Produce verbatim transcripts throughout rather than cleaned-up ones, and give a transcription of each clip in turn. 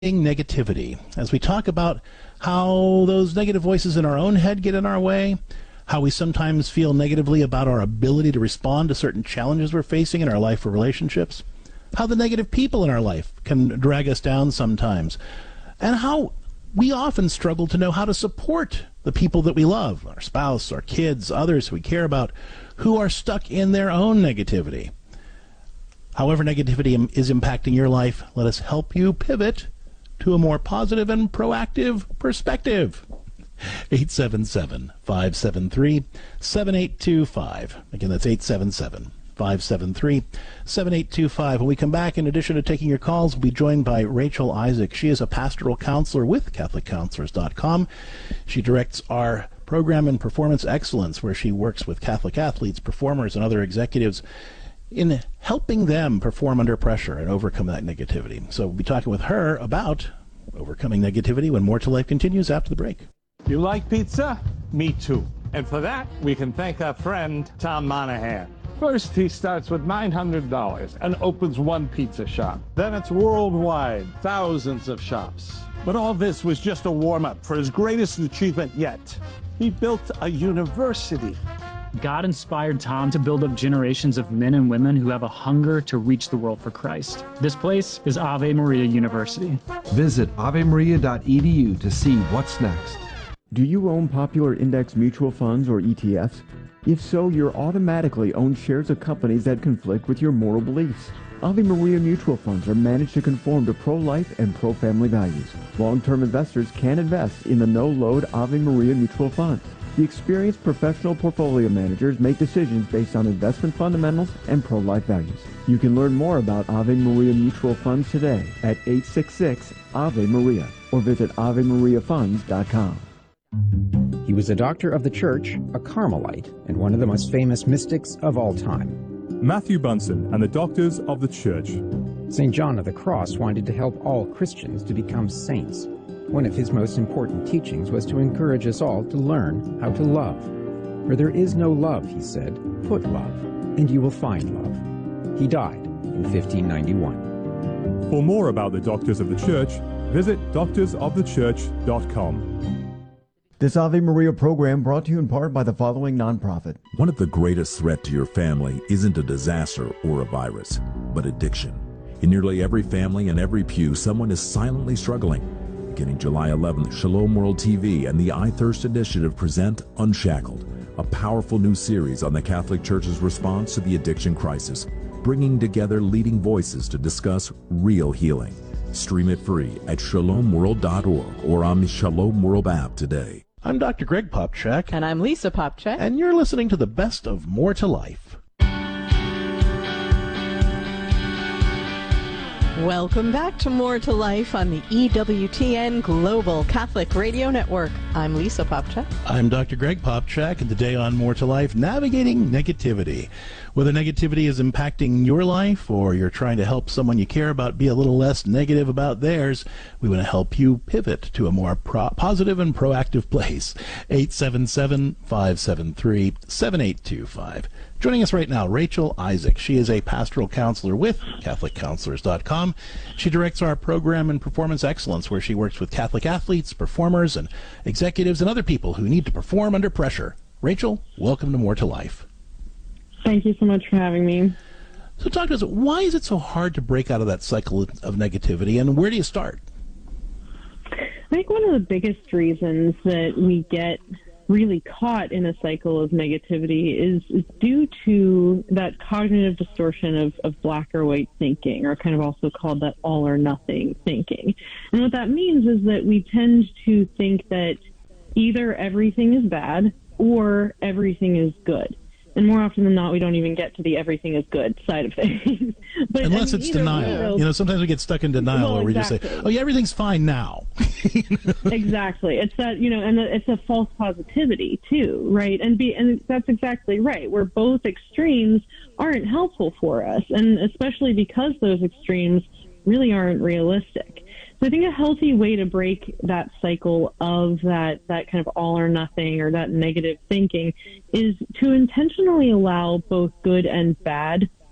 Negativity, as we talk about how those negative voices in our own head get in our way, how we sometimes feel negatively about our ability to respond to certain challenges we're facing in our life or relationships, how the negative people in our life can drag us down sometimes, and how we often struggle to know how to support the people that we love, our spouse, our kids, others we care about, who are stuck in their own negativity. However negativity is impacting your life, let us help you pivot to a more positive and proactive perspective. eight seven seven, five seven three, seven eight two five. Again, that's eight seven seven, five seven three, seven eight two five. When we come back, in addition to taking your calls, we'll be joined by Rachel Isaac. She is a pastoral counselor with Catholic Counselors dot com. She directs our program in Performance Excellence, where she works with Catholic athletes, performers, and other executives in helping them perform under pressure and overcome that negativity. So we'll be talking with her about overcoming negativity when More to Life continues after the break. You like pizza? Me too. And for that, we can thank our friend Tom Monahan. First, he starts with nine hundred dollars and opens one pizza shop. Then it's worldwide, thousands of shops. But all this was just a warm-up for his greatest achievement yet. He built a university. God inspired Tom to build up generations of men and women who have a hunger to reach the world for Christ. This place is Ave Maria University. Visit ave maria dot e d u to see what's next. Do you own popular index mutual funds or E T Fs? If so, you're automatically own shares of companies that conflict with your moral beliefs. Ave Maria mutual funds are managed to conform to pro-life and pro-family values. Long-term investors can invest in the no-load Ave Maria mutual funds. The experienced professional portfolio managers make decisions based on investment fundamentals and pro-life values. You can learn more about Ave Maria Mutual Funds today at eight six six, Ave Maria or visit ave maria funds dot com. He was a doctor of the church, a Carmelite, and one of the most famous mystics of all time. Matthew Bunson and the Doctors of the Church. Saint John of the Cross wanted to help all Christians to become saints. One of his most important teachings was to encourage us all to learn how to love. Where there is no love, he said, put love, and you will find love. He died in fifteen ninety-one. For more about the Doctors of the Church, visit doctors of the church dot com. This Ave Maria program brought to you in part by the following nonprofit. One of the greatest threats to your family isn't a disaster or a virus, but addiction. In nearly every family and every pew, someone is silently struggling. Beginning July eleventh, Shalom World T V and the I Thirst Initiative present Unshackled, a powerful new series on the Catholic Church's response to the addiction crisis, bringing together leading voices to discuss real healing. Stream it free at shalom world dot org or on the Shalom World app today. I'm Doctor Greg Popcak. And I'm Lisa Popcak. And you're listening to the best of More to Life. Welcome back to More to Life on the E W T N Global Catholic Radio Network. I'm Lisa Popcak. I'm Doctor Greg Popcak, and today on More to Life, navigating negativity. Whether negativity is impacting your life or you're trying to help someone you care about be a little less negative about theirs, we want to help you pivot to a more pro- positive and proactive place. eight seven seven, five seven three, seven eight two five. Joining us right now, Rachel Isaac. She is a pastoral counselor with Catholic Counselors dot com. She directs our program in Performance Excellence, where she works with Catholic athletes, performers, and executives and other people who need to perform under pressure. Rachel, welcome to More to Life. Thank you so much for having me. So talk to us, why is it so hard to break out of that cycle of negativity, and where do you start? I think one of the biggest reasons that we get really caught in a cycle of negativity is, is due to that cognitive distortion of, of black or white thinking, or kind of also called that all or nothing thinking. And what that means is that we tend to think that either everything is bad or everything is good. And more often than not, we don't even get to the everything is good side of things. But Unless I mean, it's denial. You know, sometimes we get stuck in denial well, where we exactly. just say, oh, yeah, everything's fine now. Exactly. It's that, you know, and it's a false positivity, too, right? And be, and that's exactly right, where both extremes aren't helpful for us, and especially because those extremes really aren't realistic. So I think a healthy way to break that cycle of that, that kind of all or nothing or that negative thinking is to intentionally allow both good and bad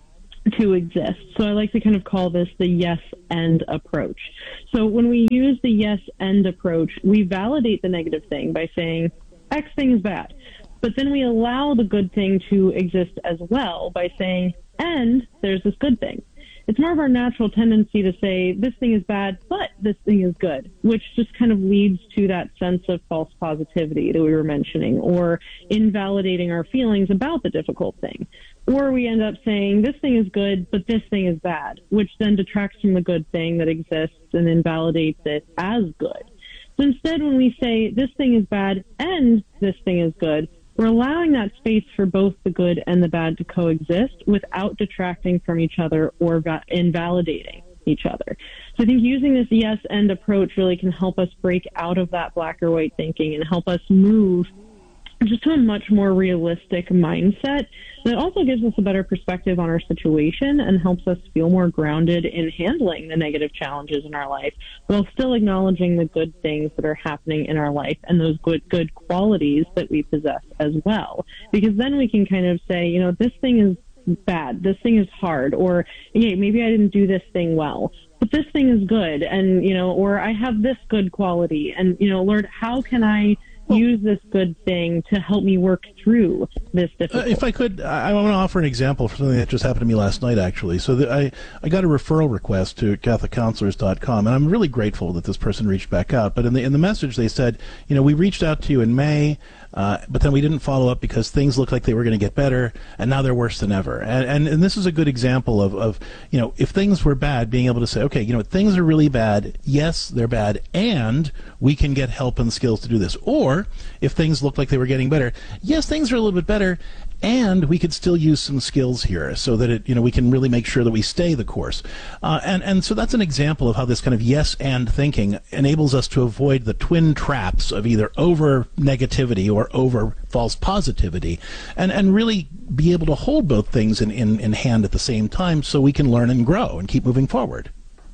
to exist. So I like to kind of call this the yes and approach. So when we use the yes and approach, we validate the negative thing by saying X thing is bad. But then we allow the good thing to exist as well by saying, and there's this good thing. It's more of our natural tendency to say this thing is bad, but this thing is good, which just kind of leads to that sense of false positivity that we were mentioning, or invalidating our feelings about the difficult thing. Or we end up saying this thing is good, but this thing is bad, which then detracts from the good thing that exists and invalidates it as good. So instead, when we say this thing is bad and this thing is good, we're allowing that space for both the good and the bad to coexist without detracting from each other or va- invalidating each other. So I think using this yes and approach really can help us break out of that black or white thinking and help us move just to a much more realistic mindset that also gives us a better perspective on our situation and helps us feel more grounded in handling the negative challenges in our life while still acknowledging the good things that are happening in our life and those good good qualities that we possess as well. Because then we can kind of say, you know, this thing is bad, this thing is hard, or yeah, maybe I didn't do this thing well, but this thing is good, and you know, or I have this good quality, and you know, Lord, how can I use this good thing to help me work through this difficulty? Uh, if I could, I, I want to offer an example for something that just happened to me last night, actually. So the, I, I got a referral request to Catholic Counselors dot com, and I'm really grateful that this person reached back out. But in the in the message, they said, you know, we reached out to you in May, uh, but then we didn't follow up because things looked like they were going to get better, and now they're worse than ever. And, and and this is a good example of, of, you know, if things were bad, being able to say, okay, you know, things are really bad. Yes, they're bad, and we can get help and skills to do this. Or if things looked like they were getting better, yes, things are a little bit better, and we could still use some skills here so that it, you know, we can really make sure that we stay the course. Uh, and, and so that's an example of how this kind of yes and thinking enables us to avoid the twin traps of either over negativity or over false positivity, and, and really be able to hold both things in, in, in hand at the same time so we can learn and grow and keep moving forward.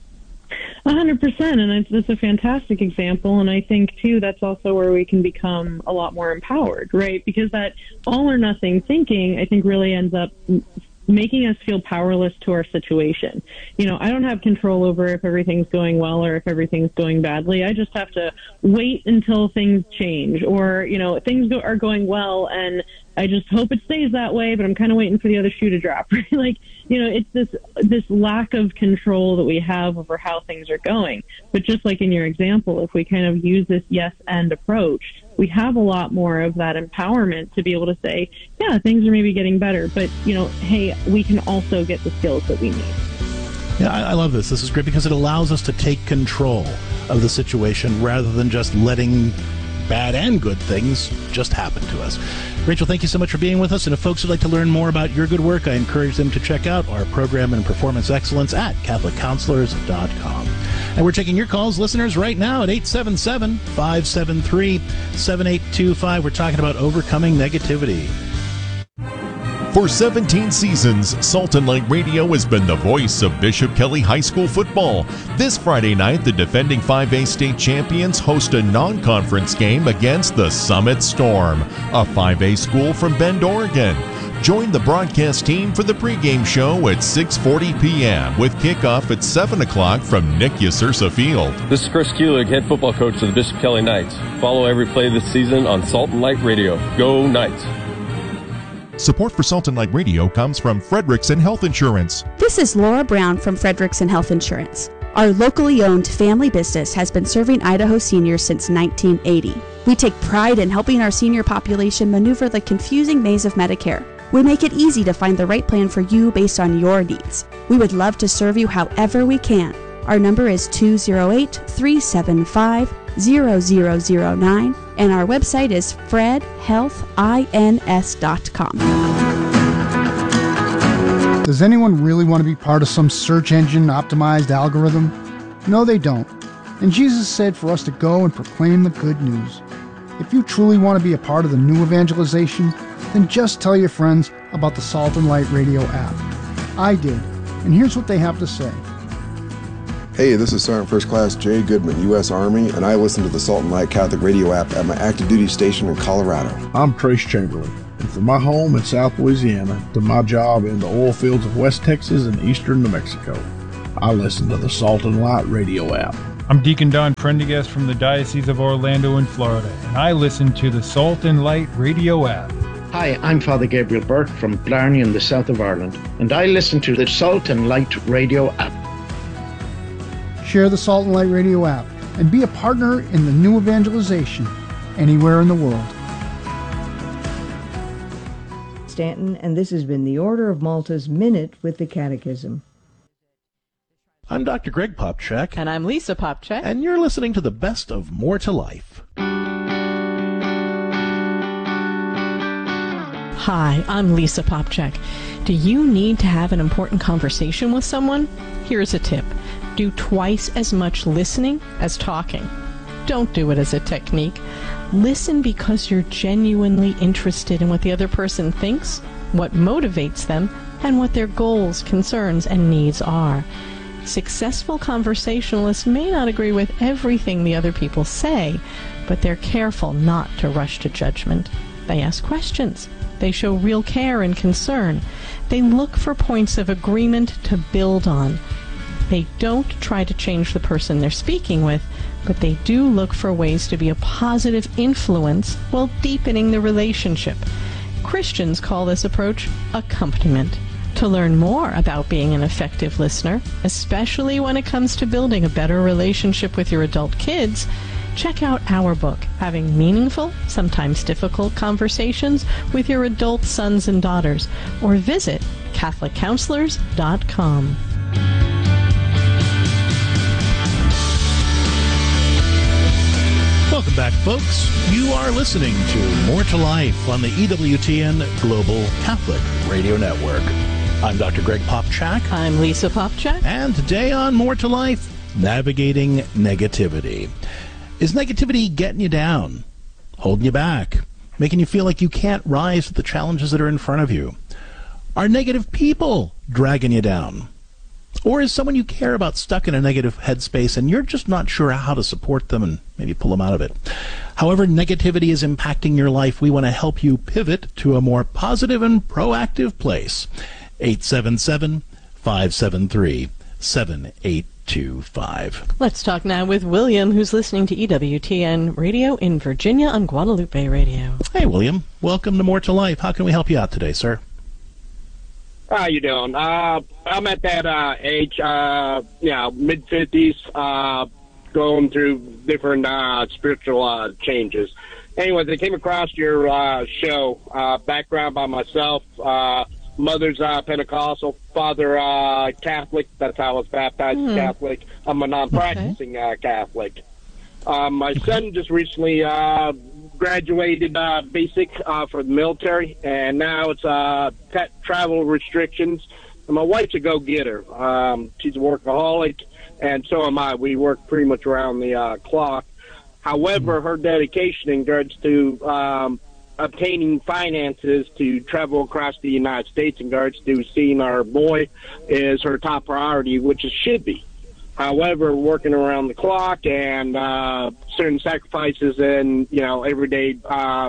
A hundred percent, and it's, it's a fantastic example, and I think, too, that's also where we can become a lot more empowered, right? Because that all-or-nothing thinking, I think, really ends up making us feel powerless to our situation. You know, I don't have control over if everything's going well or if everything's going badly. I just have to wait until things change, or, you know, things go, are going well, and I just hope it stays that way, but I'm kind of waiting for the other shoe to drop. Right? Like, you know, it's this this lack of control that we have over how things are going. But just like in your example, if we kind of use this yes and approach, we have a lot more of that empowerment to be able to say, yeah, things are maybe getting better, but, you know, hey, we can also get the skills that we need. Yeah, I, I love this. This is great because it allows us to take control of the situation rather than just letting bad and good things just happen to us. Rachel, thank you so much for being with us. And if folks would like to learn more about your good work, I encourage them to check out our program in performance excellence at Catholic Counselors dot com. And we're taking your calls, listeners, right now at eight seven seven, five seven three, seven eight two five. We're talking about overcoming negativity. For seventeen seasons, Salt and Light Radio has been the voice of Bishop Kelly High School football. This Friday night, the defending five A state champions host a non-conference game against the Summit Storm, a five A school from Bend, Oregon. Join the broadcast team for the pregame show at six forty p.m. with kickoff at seven o'clock from Nick Yasursa Field. This is Chris Kulig, head football coach of the Bishop Kelly Knights. Follow every play this season on Salt and Light Radio. Go Knights! Support for Salt and Light Radio comes from Frederickson Health Insurance. This is Laura Brown from Frederickson Health Insurance. Our locally owned family business has been serving Idaho seniors since nineteen eighty. We take pride in helping our senior population maneuver the confusing maze of Medicare. We make it easy to find the right plan for you based on your needs. We would love to serve you however we can. Our number is two oh eight, three seven five, zero zero zero nine, and our website is fred health ins dot com. Does anyone really want to be part of some search engine optimized algorithm? No, they don't. And Jesus said for us to go and proclaim the good news. If you truly want to be a part of the new evangelization, then just tell your friends about the Salt and Light Radio app. I did, and here's what they have to say. Hey, this is Sergeant First Class Jay Goodman, U S Army, and I listen to the Salt and Light Catholic Radio app at my active duty station in Colorado. I'm Trace Chamberlain, And from my home in South Louisiana to my job in the oil fields of West Texas and eastern New Mexico, I listen to the Salt and Light radio app. I'm Deacon Don Prendergast from the Diocese of Orlando in Florida, and I listen to the Salt and Light radio app. Hi, I'm Father Gabriel Burke from Blarney in the south of Ireland, and I listen to the Salt and Light radio app. Share the Salt and Light radio app and be a partner in the new evangelization anywhere in the world. Stanton, and this has been the Order of Malta's Minute with the Catechism. I'm Doctor Greg Popchak. And I'm Lisa Popchak. And you're listening to the best of More to Life. Hi, I'm Lisa Popchak. Do you need to have an important conversation with someone? Here's a tip. Do twice as much listening as talking. Don't do it as a technique. Listen because you're genuinely interested in what the other person thinks, what motivates them, and what their goals, concerns, and needs are. Successful conversationalists may not agree with everything the other people say, but they're careful not to rush to judgment. They ask questions. They show real care and concern. They look for points of agreement to build on. They don't try to change the person they're speaking with, but they do look for ways to be a positive influence while deepening the relationship. Christians call this approach accompaniment. To learn more about being an effective listener, especially when it comes to building a better relationship with your adult kids, check out our book, Having Meaningful, Sometimes Difficult Conversations with Your Adult Sons and Daughters, or visit Catholic Counselors dot com. Welcome back, folks. You are listening to More to Life on the E W T N Global Catholic Radio Network. I'm Doctor Greg Popchak. I'm Lisa Popchak. And today on More to Life, navigating negativity. Is negativity getting you down, holding you back, making you feel like you can't rise to the challenges that are in front of you? Are negative people dragging you down? Or is someone you care about stuck in a negative headspace and you're just not sure how to support them and maybe pull them out of it? However negativity is impacting your life, we want to help you pivot to a more positive and proactive place. eight seven seven, five seven three, seven eight two five. Let's talk now with William, who's listening to E W T N Radio in Virginia on Guadalupe Radio. Hey, William. Welcome to More to Life. How can we help you out today, sir? How you doing? Uh, I'm at that uh, age, uh, you know, mid fifties, uh, going through different uh, spiritual uh, changes. Anyways, I came across your uh, show, uh, background by myself, uh, mother's uh, Pentecostal, father uh, Catholic. That's how I was baptized Hmm. Catholic. I'm a non-practicing uh, Catholic. Uh, my son just recently uh, graduated uh, basic uh, for the military, and now it's uh, pet travel restrictions. And my wife's a go-getter. Um, she's a workaholic, and so am I. We work pretty much around the uh, clock. However, her dedication in regards to um, obtaining finances to travel across the United States in regards to seeing our boy is her top priority, which it should be. However, working around the clock and uh, certain sacrifices and, you know, everyday uh,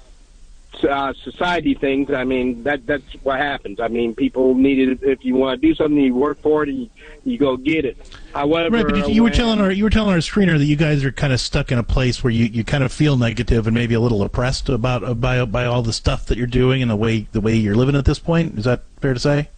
uh, society things, I mean, that that's what happens. I mean, people need it. If you want to do something, you work for it, and you, you go get it. However, Right, but you, you were telling our you were telling our screener that you guys are kind of stuck in a place where you, you kind of feel negative and maybe a little oppressed about uh, by by all the stuff that you're doing and the way the way you're living at this point. Is that fair to say?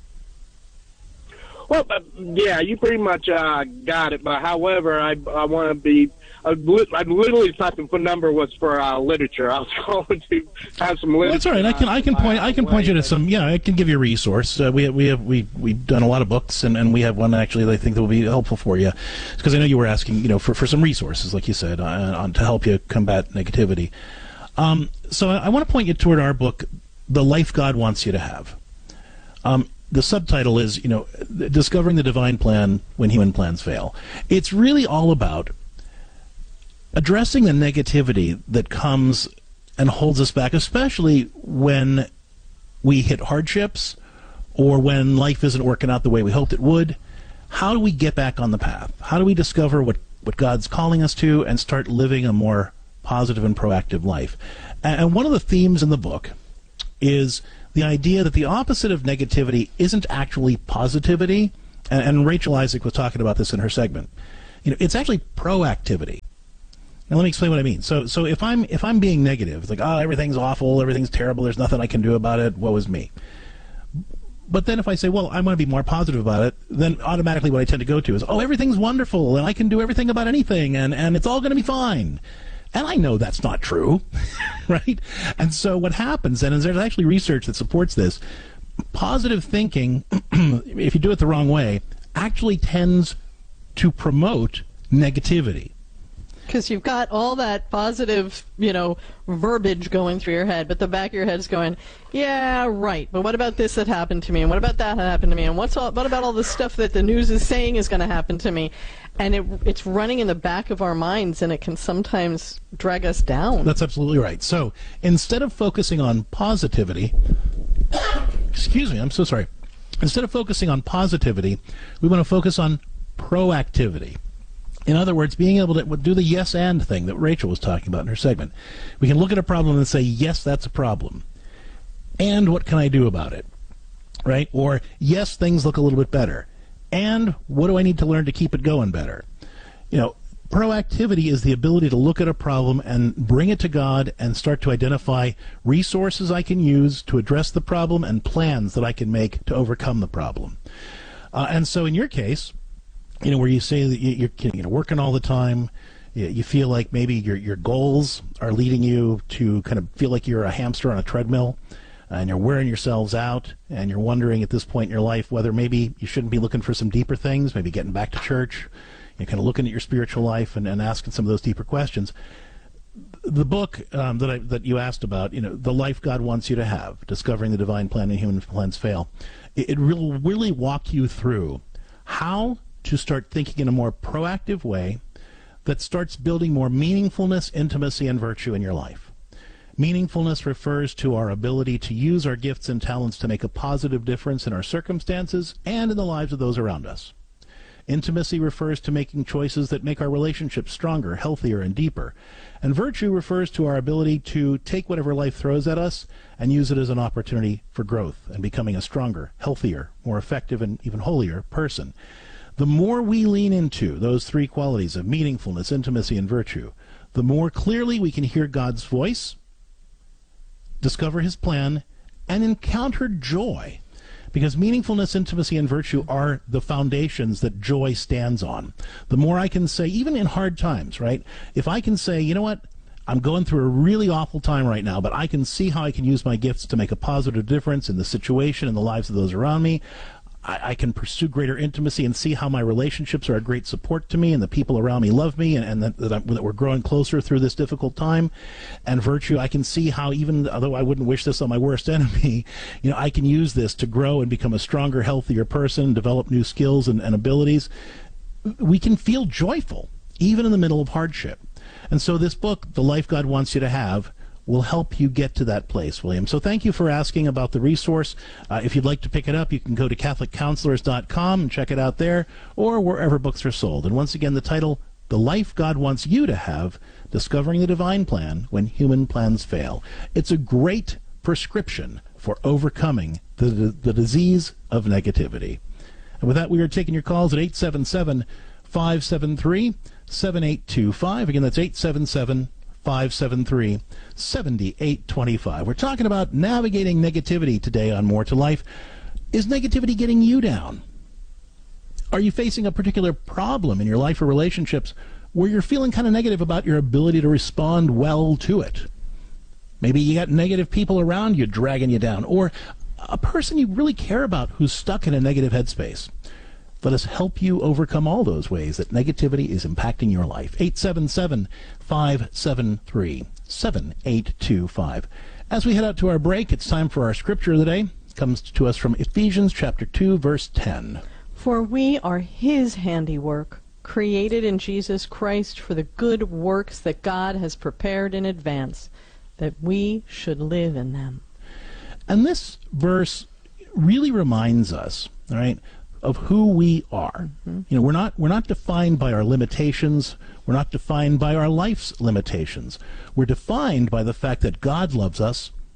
Well, uh, yeah, you pretty much uh, got it. But however, I I want to be. I, li- I literally thought the phone number was for uh, literature. I was going to have some literature. Well, that's all right. I can I can point I can point you to some. Yeah, I can give you a resource. Uh, we have, we have we we've done a lot of books, and, and we have one actually that I think that will be helpful for you, because I know you were asking, you know, for, for some resources, like you said, on, on to help you combat negativity. Um, so I, I want to point you toward our book, The Life God Wants You to Have. Um, the subtitle is, you know, Discovering the Divine Plan When Human Plans Fail. It's really all about addressing the negativity that comes and holds us back, especially when we hit hardships or when life isn't working out the way we hoped it would. How do we get back on the path? How do we discover what, what God's calling us to and start living a more positive and proactive life? And one of the themes in the book is the idea that the opposite of negativity isn't actually positivity, and, and Rachel Isaac was talking about this in her segment. You know, it's actually proactivity. Now let me explain what I mean. So, so if I'm if I'm being negative, it's like, oh, everything's awful, everything's terrible, there's nothing I can do about it, woe is me. But then if I say, well, I want to be more positive about it, then automatically what I tend to go to is, oh, everything's wonderful, and I can do everything about anything, and, and it's all going to be fine. And I know that's not true, right? And so what happens then is there's actually research that supports this. Positive thinking, if you do it the wrong way, actually tends to promote negativity. Because you've got all that positive, you know, verbiage going through your head, but the back of your head's going, yeah, right, but what about this that happened to me, and what about that that happened to me, and what's all, what about all the stuff that the news is saying is going to happen to me? And it, it's running in the back of our minds, and it can sometimes drag us down. That's absolutely right. So instead of focusing on positivity, excuse me, I'm so sorry. Instead of focusing on positivity, we want to focus on proactivity. In other words, being able to do the yes and thing that Rachel was talking about in her segment. We can look at a problem and say, yes, that's a problem. And what can I do about it? Right? Or, yes, things look a little bit better. And what do I need to learn to keep it going better? You know, proactivity is the ability to look at a problem and bring it to God and start to identify resources I can use to address the problem and plans that I can make to overcome the problem. Uh, and so in your case, you know, where you say that you're you know, working all the time, you feel like maybe your your goals are leading you to kind of feel like you're a hamster on a treadmill, and you're wearing yourselves out, and you're wondering at this point in your life whether maybe you shouldn't be looking for some deeper things, maybe getting back to church, you're kind of looking at your spiritual life and, and asking some of those deeper questions. The book um, that I, that you asked about, you know, The Life God Wants You to Have, Discovering the Divine Plan and Human Plans Fail, it, it will really walk you through how to start thinking in a more proactive way that starts building more meaningfulness, intimacy, and virtue in your life. Meaningfulness refers to our ability to use our gifts and talents to make a positive difference in our circumstances and in the lives of those around us. Intimacy refers to making choices that make our relationships stronger, healthier, and deeper. And virtue refers to our ability to take whatever life throws at us and use it as an opportunity for growth and becoming a stronger, healthier, more effective, and even holier person. The more we lean into those three qualities of meaningfulness, intimacy, and virtue, the more clearly we can hear God's voice, discover his plan, and encounter joy. Because meaningfulness, intimacy, and virtue are the foundations that joy stands on. The more I can say, even in hard times, right? If I can say, you know what, I'm going through a really awful time right now, but I can see how I can use my gifts to make a positive difference in the situation and the lives of those around me. I, I can pursue greater intimacy and see how my relationships are a great support to me and the people around me love me, and, and that, that, that we're growing closer through this difficult time. And virtue, I can see how, even although I wouldn't wish this on my worst enemy, you know, I can use this to grow and become a stronger, healthier person, develop new skills and, and abilities. We can feel joyful, even in the middle of hardship. And so this book, The Life God Wants You to Have, will help you get to that place, William. So thank you for asking about the resource. Uh, if you'd like to pick it up, you can go to Catholic Counselors dot com and check it out there, or wherever books are sold. And once again, the title, The Life God Wants You to Have, Discovering the Divine Plan When Human Plans Fail. It's a great prescription for overcoming the, the, the disease of negativity. And with that, we are taking your calls at eight seven seven, five seven three, seven eight two five. Again, that's eight seven seven, five seven three, seven eight two five. We're talking about navigating negativity today on More to Life. Is negativity getting you down? Are you facing a particular problem in your life or relationships where you're feeling kind of negative about your ability to respond well to it? Maybe you got negative people around you dragging you down, or a person you really care about who's stuck in a negative headspace. Let us help you overcome all those ways that negativity is impacting your life. eight seven seven, five seven three, seven eight two five. As we head out to our break, it's time for our scripture of the day. It comes to us from Ephesians chapter two, verse ten. For we are his handiwork, created in Jesus Christ for the good works that God has prepared in advance, that we should live in them. And this verse really reminds us, all right, of who we are. Mm-hmm. You know, we're not we're not defined by our limitations. We're not defined by our life's limitations. We're defined by the fact that God loves us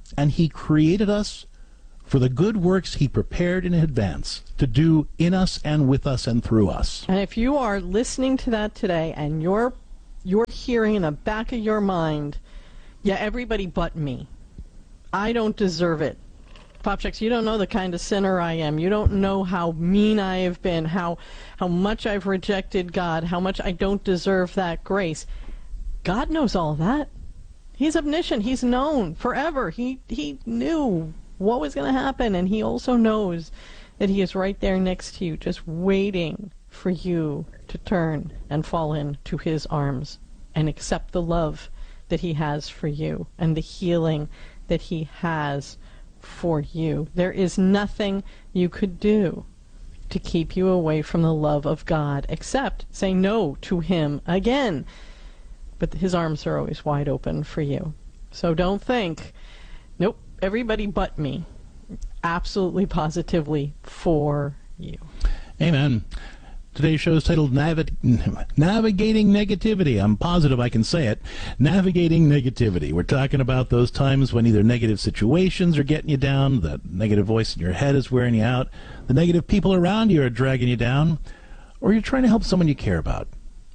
and he created us for the good works he prepared in advance to do in us and with us and through us. And if you are listening to that today and you're you're hearing in the back of your mind, yeah, everybody but me. I don't deserve it. Popchicks, you don't know the kind of sinner I am. You don't know how mean I have been, how how much I've rejected God, how much I don't deserve that grace. God knows all that. He's omniscient. He's known forever. He he knew what was going to happen, and he also knows that he is right there next to you, just waiting for you to turn and fall into his arms and accept the love that he has for you and the healing that he has for you. There is nothing you could do to keep you away from the love of God except say no to him again. But his arms are always wide open for you. So don't think, nope, everybody but me. Absolutely, positively for you. Amen. Today's show is titled Navi- Navigating Negativity. I'm positive I can say it. Navigating Negativity. We're talking about those times when either negative situations are getting you down, the negative voice in your head is wearing you out, the negative people around you are dragging you down, or you're trying to help someone you care about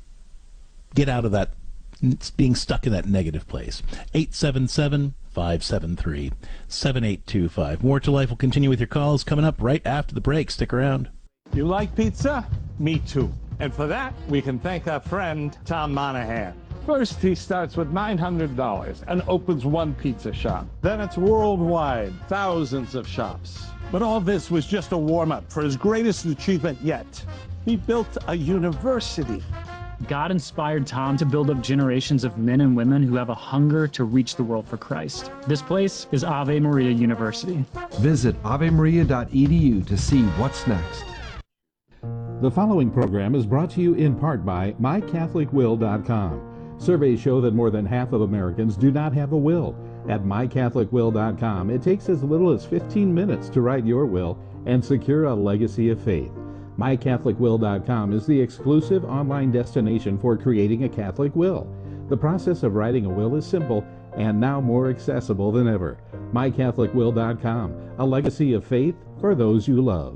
get out of that, being stuck in that negative place. eight seven seven, five seven three, seven eight two five. More to Life will continue with your calls coming up right after the break. Stick around. You like pizza? Me too. And for that, we can thank our friend Tom Monahan. First, he starts with nine hundred dollars and opens one pizza shop. Then it's worldwide, thousands of shops. But all this was just a warm-up for his greatest achievement yet. He built a university. God inspired Tom to build up generations of men and women who have a hunger to reach the world for Christ. This place is Ave Maria University. Visit ave maria dot e d u to see what's next. The following program is brought to you in part by my catholic will dot com. Surveys show that more than half of Americans do not have a will. At my catholic will dot com, it takes as little as fifteen minutes to write your will and secure a legacy of faith. my catholic will dot com is the exclusive online destination for creating a Catholic will. The process of writing a will is simple and now more accessible than ever. my catholic will dot com, a legacy of faith for those you love.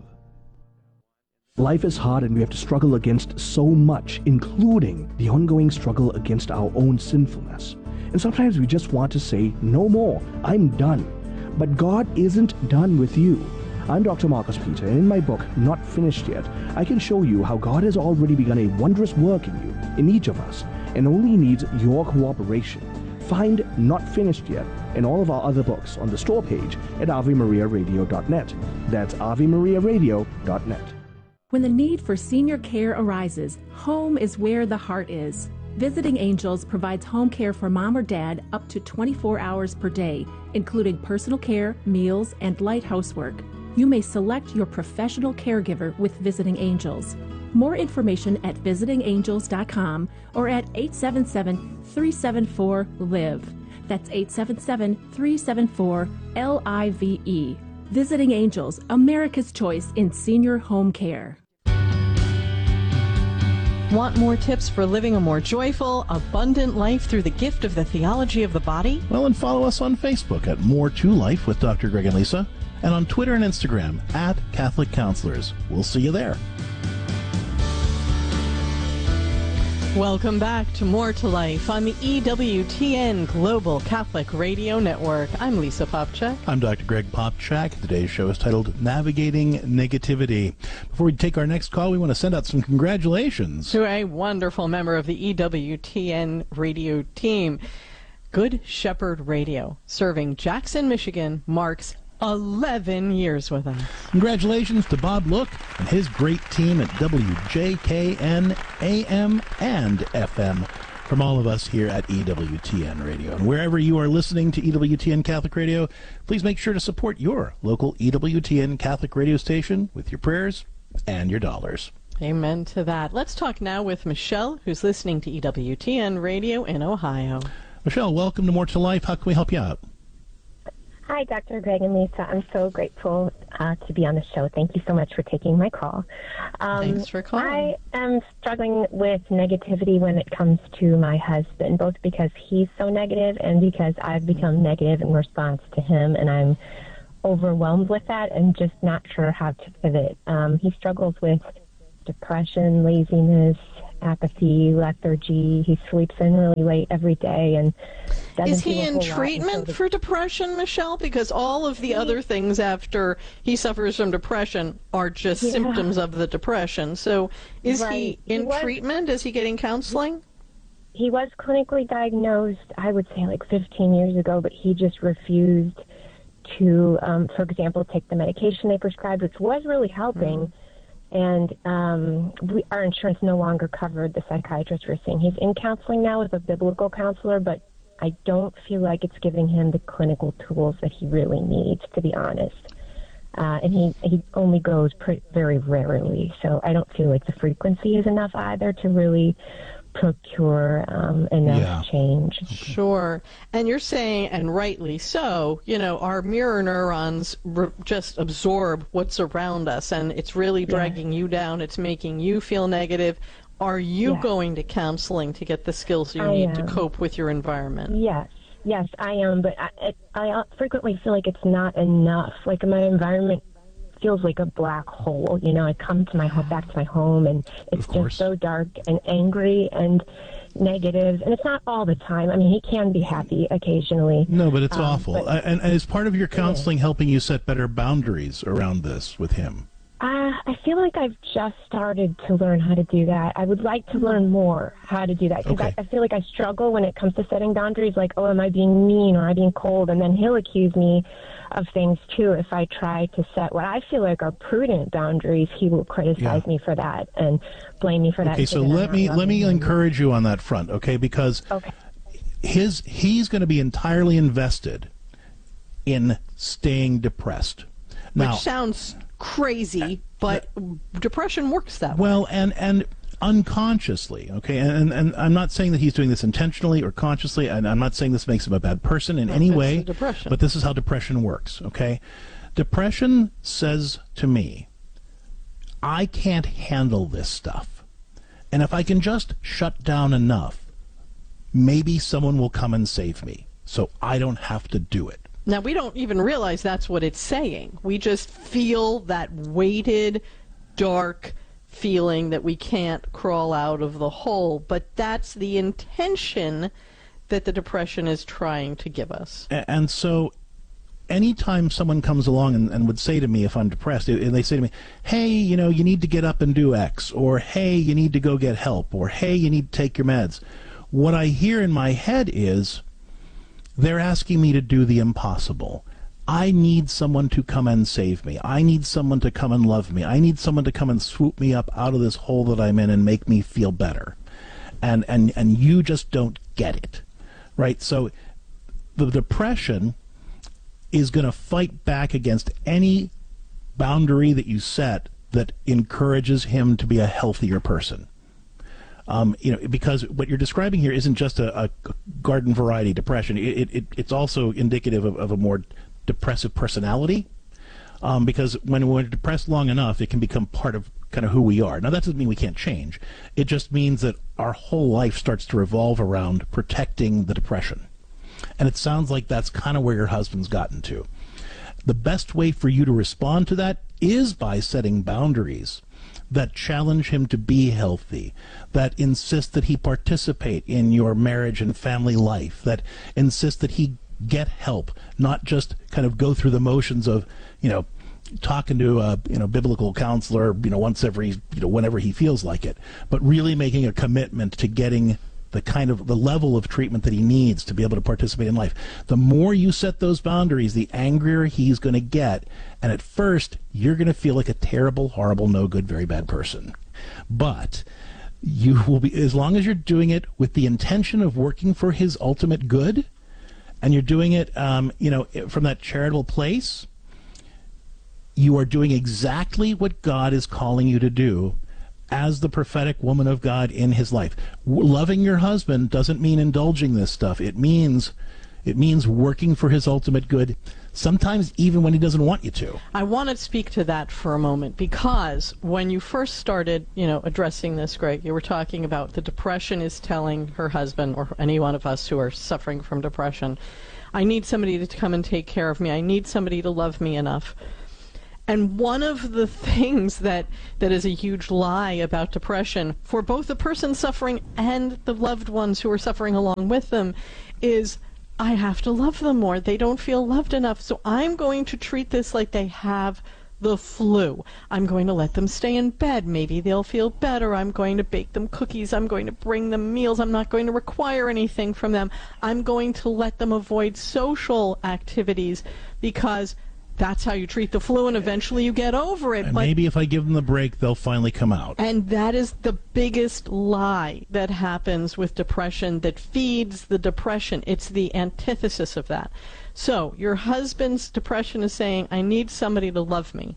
Life is hard and we have to struggle against so much, including the ongoing struggle against our own sinfulness. And sometimes we just want to say, no more, I'm done. But God isn't done with you. I'm Doctor Marcus Peter, and in my book, Not Finished Yet, I can show you how God has already begun a wondrous work in you, in each of us, and only needs your cooperation. Find Not Finished Yet and all of our other books on the store page at ave maria radio dot net. That's ave maria radio dot net. When the need for senior care arises, home is where the heart is. Visiting Angels provides home care for mom or dad up to twenty-four hours per day, including personal care, meals, and light housework. You may select your professional caregiver with Visiting Angels. More information at visiting angels dot com or at eight seven seven, three seven four, L I V E. That's eight seven seven, three seven four, L I V E. Visiting Angels, America's choice in senior home care. Want more tips for living a more joyful, abundant life through the gift of the theology of the body? Well, and follow us on Facebook at More to Life with Doctor Greg and Lisa, and on Twitter and Instagram at Catholic Counselors. We'll see you there. Welcome back to More to Life on the E W T N Global Catholic Radio Network. I'm Lisa Popchak. I'm Doctor Greg Popchak. Today's show is titled Navigating Negativity. Before we take our next call, we want to send out some congratulations to a wonderful member of the E W T N radio team. Good Shepherd Radio, serving Jackson, Michigan, marks eleven years with us. Congratulations to Bob Look and his great team at W J K N A M and F M. From all of us here at E W T N Radio. And wherever you are listening to E W T N Catholic Radio, please make sure to support your local E W T N Catholic radio station with your prayers and your dollars. Amen to that. Let's talk now with Michelle, who's listening to E W T N Radio in Ohio. Michelle, welcome to More to Life. How can we help you out? Hi, Doctor Greg and Lisa. I'm so grateful uh, to be on the show. Thank you so much for taking my call. Um, Thanks for calling. I am struggling with negativity when it comes to my husband, both because he's so negative and because I've become negative in response to him, and I'm overwhelmed with that and just not sure how to pivot. Um, he struggles with depression, laziness, apathy, lethargy. He sleeps in really late every day and doesn't Is he do a in whole lot treatment until the- for depression, Michelle? Because all of the other things after he suffers from depression are just Yeah. symptoms of the depression. So is Right. he He in was- treatment? Is he getting counseling? He was clinically diagnosed, I would say, like fifteen years ago, but he just refused to, um, for example, take the medication they prescribed, which was really helping. Mm. And um, we, our insurance no longer covered the psychiatrist we're seeing. He's in counseling now with a biblical counselor, but I don't feel like it's giving him the clinical tools that he really needs, to be honest. Uh, and he, he only goes pre- very rarely, so I don't feel like the frequency is enough either to really procure um, enough Yeah. change. Sure. And you're saying, and rightly so, you know, our mirror neurons r- just absorb what's around us, and it's really dragging you down. It's making you feel negative. Are you Yeah. going to counseling to get the skills you I need to am. cope with your environment? Yes, yes, I am, but I, it, I frequently feel like it's not enough. Like my environment feels like a black hole. You know, I come to my home, back to my home, and it's just so dark and angry and negative. And it's not all the time. I mean, he can be happy occasionally. No, but it's Um, awful. but- I- and, and is part of your counseling helping you set better boundaries around this with him? Uh, I feel like I've just started to learn how to do that. I would like to learn more how to do that, because Okay. I, I feel like I struggle when it comes to setting boundaries, like, oh, am I being mean or am I being cold? And then he'll accuse me of things, too. If I try to set what I feel like are prudent boundaries, he will criticize Yeah. me for that and blame me for that. Okay, and so say that I'm let not me let loving me him. encourage you on that front, okay? Because Okay. his he's going to be entirely invested in staying depressed. Now, Which sounds crazy, but depression works that way. well, and and unconsciously, okay, and and I'm not saying that he's doing this intentionally or consciously, and I'm not saying this makes him a bad person in any It's way. the depression. But this is how depression works, okay? Depression says to me, I can't handle this stuff, and if I can just shut down enough, maybe someone will come and save me, so I don't have to do it. Now, we don't even realize that's what it's saying. We just feel that weighted, dark feeling that we can't crawl out of the hole. But that's the intention that the depression is trying to give us. A- And so anytime someone comes along and, and would say to me if I'm depressed, and they say to me, hey, you know, you need to get up and do X, or hey, you need to go get help, or hey, you need to take your meds, what I hear in my head is, they're asking me to do the impossible. I need someone to come and save me. I need someone to come and love me. I need someone to come and swoop me up out of this hole that I'm in and make me feel better. And and and you just don't get it. Right? So the depression is going to fight back against any boundary that you set that encourages him to be a healthier person. Um, you know, because what you're describing here isn't just a, a garden variety depression. It, it, it's also indicative of, of a more depressive personality. Um, because when we're depressed long enough, it can become part of kind of who we are. Now, that doesn't mean we can't change. It just means that our whole life starts to revolve around protecting the depression. And it sounds like that's kind of where your husband's gotten to. The best way for you to respond to that is by setting boundaries that challenge him to be healthy, that insist that he participate in your marriage and family life, that insist that he get help, not just kind of go through the motions of, you know, talking to a, you know, biblical counselor, you know, once every, you know, whenever he feels like it, but really making a commitment to getting the kind of the level of treatment that he needs to be able to participate in life. The more you set those boundaries, the angrier he's going to get. And at first, you're going to feel like a terrible, horrible, no good, very bad person. But you will be, as long as you're doing it with the intention of working for his ultimate good, and you're doing it, um, you know, from that charitable place, you are doing exactly what God is calling you to do as the prophetic woman of God in his life. W- loving your husband doesn't mean indulging this stuff. It means it means working for his ultimate good, sometimes even when he doesn't want you to. I want to speak to that for a moment, because when you first started, you know, addressing this, Greg, you were talking about the depression is telling her husband, or any one of us who are suffering from depression, I need somebody to come and take care of me. I need somebody to love me enough. And one of the things that, that is a huge lie about depression for both the person suffering and the loved ones who are suffering along with them is, I have to love them more. They don't feel loved enough. So I'm going to treat this like they have the flu. I'm going to let them stay in bed. Maybe they'll feel better. I'm going to bake them cookies. I'm going to bring them meals. I'm not going to require anything from them. I'm going to let them avoid social activities, because that's how you treat the flu, and eventually you get over it. And but maybe if I give them the break, they'll finally come out. And that is the biggest lie that happens with depression, that feeds the depression. It's the antithesis of that. So your husband's depression is saying, I need somebody to love me.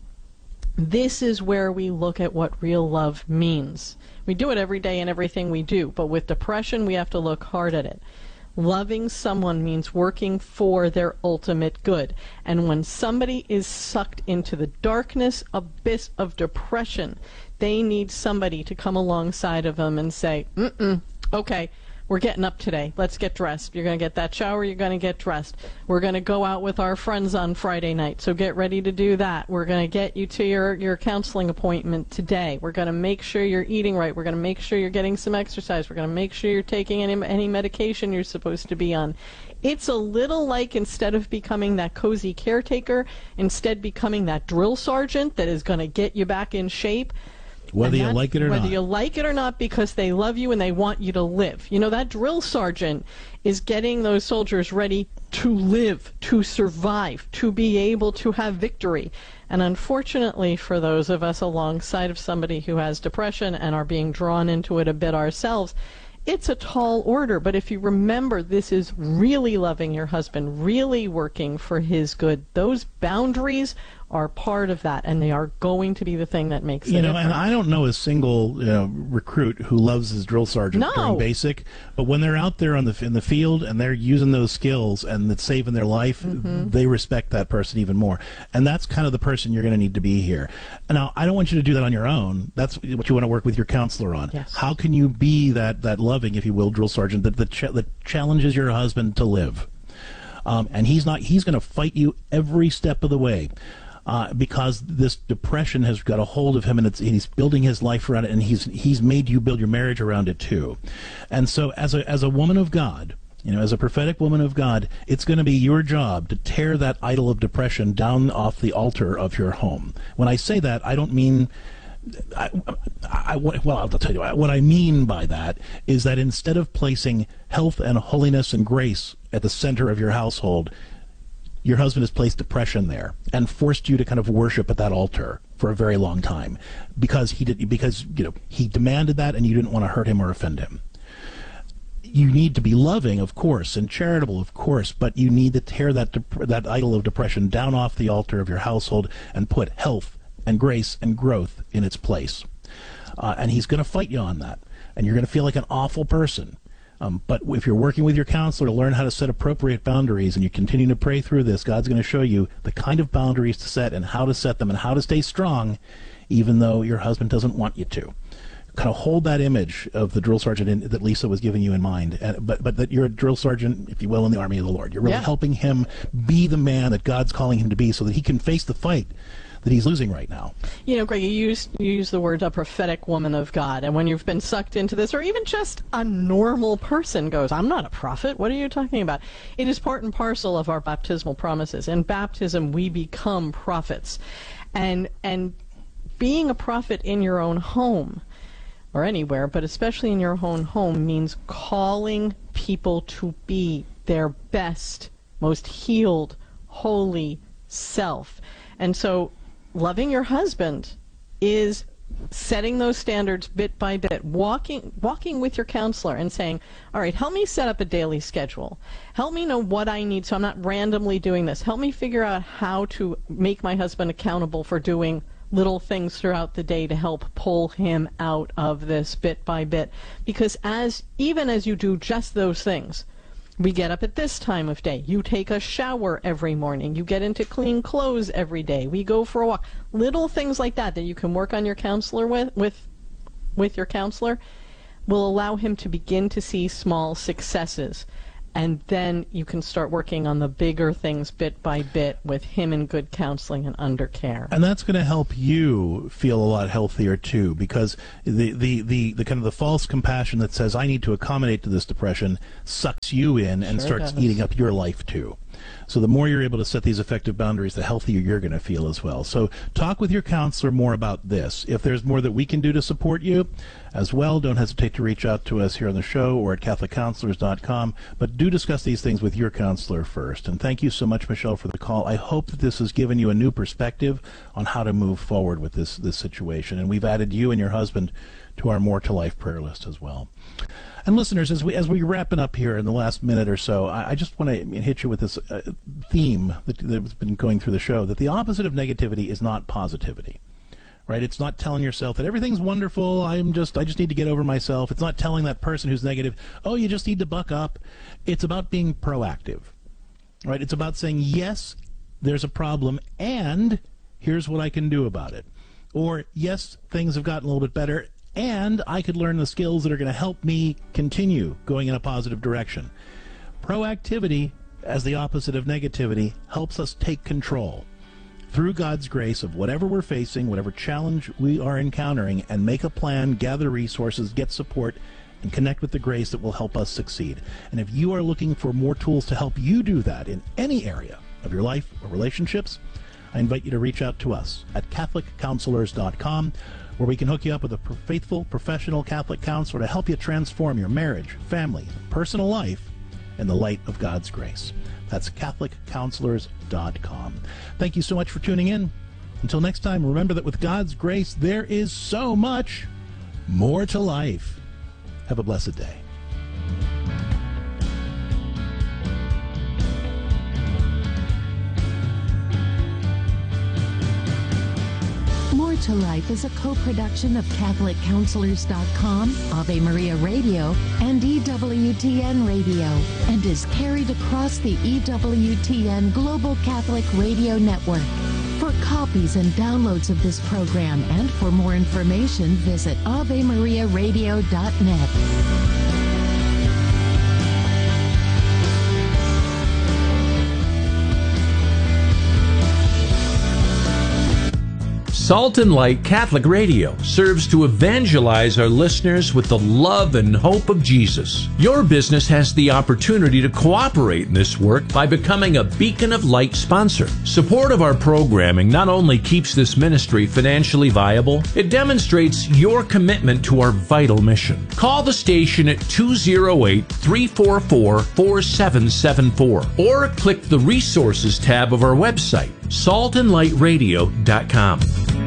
This is where we look at what real love means. We do it every day in everything we do, but with depression, we have to look hard at it. Loving someone means working for their ultimate good. And when somebody is sucked into the darkness abyss of depression, they need somebody to come alongside of them and say, mm-mm, okay, we're getting up today. Let's get dressed. You're going to get that shower. You're going to get dressed. We're going to go out with our friends on Friday night, so get ready to do that. We're going to get you to your, your counseling appointment today. We're going to make sure you're eating right. We're going to make sure you're getting some exercise. We're going to make sure you're taking any, any medication you're supposed to be on. It's a little like, instead of becoming that cozy caretaker, instead becoming that drill sergeant that is going to get you back in shape. Whether you like it or not. Whether you like it or not, because they love you and they want you to live. You know, that drill sergeant is getting those soldiers ready to live, to survive, to be able to have victory. And unfortunately for those of us alongside of somebody who has depression and are being drawn into it a bit ourselves, it's a tall order. But if you remember, this is really loving your husband, really working for his good. Those boundaries are part of that, and they are going to be the thing that makes it. You know, difference. and I don't know a single you know, recruit who loves his drill sergeant No. during basic, but when they're out there on the in the field and they're using those skills and it's saving their life, Mhm. they respect that person even more. And that's kind of the person you're going to need to be here. Now, I don't want you to do that on your own. That's what you want to work with your counselor on. Yes. How can you be that that loving, if you will, drill sergeant that that, ch- that challenges your husband to live? Um, and he's not. He's going to fight you every step of the way. Uh, because this depression has got a hold of him, and it's, and he's building his life around it, and he's he's made you build your marriage around it too. And so, as a as a woman of God, you know, as a prophetic woman of God, it's going to be your job to tear that idol of depression down off the altar of your home. When I say that, I don't mean. I, I, well, I'll tell you what I mean by that is that instead of placing health and holiness and grace at the center of your household, your husband has placed depression there and forced you to kind of worship at that altar for a very long time because he did because you know he demanded that and you didn't want to hurt him or offend him. You need to be loving, of course, and charitable, of course, but you need to tear that dep- that idol of depression down off the altar of your household and put health and grace and growth in its place. Uh, and he's going to fight you on that, and you're going to feel like an awful person. Um, but if you're working with your counselor to learn how to set appropriate boundaries and you continue to pray through this, God's going to show you the kind of boundaries to set and how to set them and how to stay strong even though your husband doesn't want you to. Kind of hold that image of the drill sergeant in, that Lisa was giving you in mind, and, but but that you're a drill sergeant, if you will, in the army of the Lord. You're really Yeah. helping him be the man that God's calling him to be so that he can face the fight that he's losing right now. You know, Greg, you use, you use the word a prophetic woman of God, and when you've been sucked into this, or even just a normal person goes, I'm not a prophet, what are you talking about? It is part and parcel of our baptismal promises. In baptism, we become prophets. And, and being a prophet in your own home, or anywhere, but especially in your own home, means calling people to be their best, most healed, holy self. And so loving your husband is setting those standards bit by bit, walking walking with your counselor and saying, all right, help me set up a daily schedule. Help me know what I need so I'm not randomly doing this. Help me figure out how to make my husband accountable for doing little things throughout the day to help pull him out of this bit by bit. Because as even as you do just those things, We get up at this time of day. You take a shower every morning. You get into clean clothes every day. We go for a walk. Little things like that that you can work on your counselor with, with, with your counselor will allow him to begin to see small successes. And then you can start working on the bigger things bit by bit with him in good counseling and under care. And that's going to help you feel a lot healthier too, because the, the, the, the kind of the false compassion that says I need to accommodate to this depression sucks you in and Sure starts does. eating up your life too. So the more you're able to set these effective boundaries, the healthier you're going to feel as well. So talk with your counselor more about this. If there's more that we can do to support you as well, don't hesitate to reach out to us here on the show or at catholic counselors dot com. But do discuss these things with your counselor first. And thank you so much, Michelle, for the call. I hope that this has given you a new perspective on how to move forward with this, this situation. And we've added you and your husband to our More to Life prayer list as well. And listeners, as we as we wrapping up here in the last minute or so, I, I just want to hit you with this uh, theme that, that's been going through the show, that the opposite of negativity is not positivity, right? It's not telling yourself that everything's wonderful, I'm just, I just need to get over myself. It's not telling that person who's negative, oh, you just need to buck up. It's about being proactive, right? It's about saying, yes, there's a problem, and here's what I can do about it. Or, yes, things have gotten a little bit better, and I could learn the skills that are going to help me continue going in a positive direction. Proactivity, as the opposite of negativity, helps us take control through God's grace of whatever we're facing, whatever challenge we are encountering, and make a plan, gather resources, get support, and connect with the grace that will help us succeed. And if you are looking for more tools to help you do that in any area of your life or relationships, I invite you to reach out to us at catholic counselors dot com, where we can hook you up with a faithful, professional Catholic counselor to help you transform your marriage, family, personal life in the light of God's grace. That's catholic counselors dot com. Thank you so much for tuning in. Until next time, remember that with God's grace, there is so much more to life. Have a blessed day. More to Life is a co-production of catholic counselors dot com, Ave Maria Radio, and E W T N Radio, and is carried across the E W T N Global Catholic Radio Network. For copies and downloads of this program and for more information, visit ave maria radio dot net. Salt and Light Catholic Radio serves to evangelize our listeners with the love and hope of Jesus. Your business has the opportunity to cooperate in this work by becoming a Beacon of Light sponsor. Support of our programming not only keeps this ministry financially viable, it demonstrates your commitment to our vital mission. Call the station at two oh eight, three four four, four seven seven four or click the Resources tab of our website, salt and light radio dot com.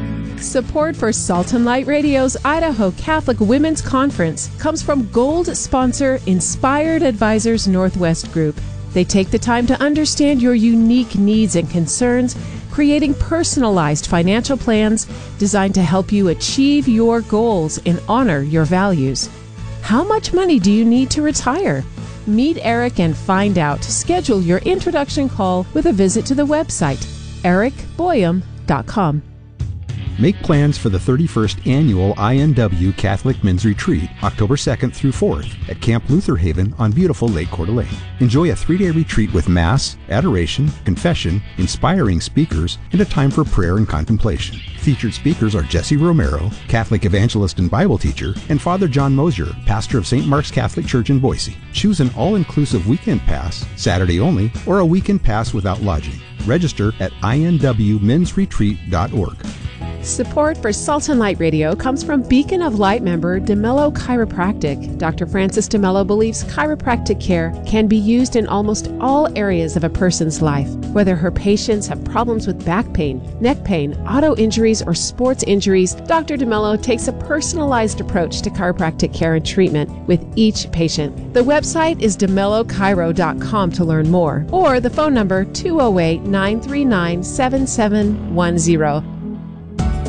Support for Salt and Light Radio's Idaho Catholic Women's Conference comes from Gold sponsor Inspired Advisors Northwest Group. They take the time to understand your unique needs and concerns, creating personalized financial plans designed to help you achieve your goals and honor your values. How much money do you need to retire? Meet Eric and find out. Schedule your introduction call with a visit to the website, eric boyum dot com. Make plans for the thirty-first Annual I N W Catholic Men's Retreat, October second through fourth, at Camp Luther Haven on beautiful Lake Coeur d'Alene. Enjoy a three-day retreat with Mass, adoration, confession, inspiring speakers, and a time for prayer and contemplation. Featured speakers are Jesse Romero, Catholic evangelist and Bible teacher, and Father John Mosier, pastor of Saint Mark's Catholic Church in Boise. Choose an all-inclusive weekend pass, Saturday only, or a weekend pass without lodging. Register at I N W mens retreat dot org. Support for Salt and Light Radio comes from Beacon of Light member DeMello Chiropractic. Doctor Francis DeMello believes chiropractic care can be used in almost all areas of a person's life. Whether her patients have problems with back pain, neck pain, auto injuries, or sports injuries, Doctor DeMello takes a personalized approach to chiropractic care and treatment with each patient. The website is de mello chiro dot com to learn more, or the phone number two oh eight, nine three nine, seven seven one zero.